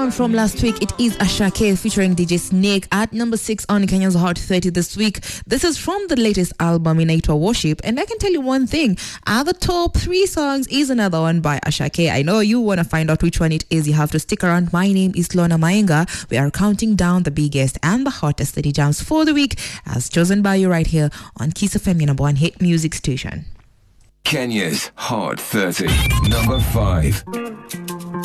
From last week, it is Ashake featuring DJ Snake at number 6 on Kenya's Hot 30 this week. This is from the latest album, Inaitwa Worship, and I can tell you one thing, at the top 3 songs is another one by Ashake. I know you want to find out which one it is. You have to stick around. My name is Lona Maenga. We are counting down the biggest and the hottest 30 jams for the week, as chosen by you right here on Kiss FM, your number 1 hit music station. Kenya's Hot 30, number 5.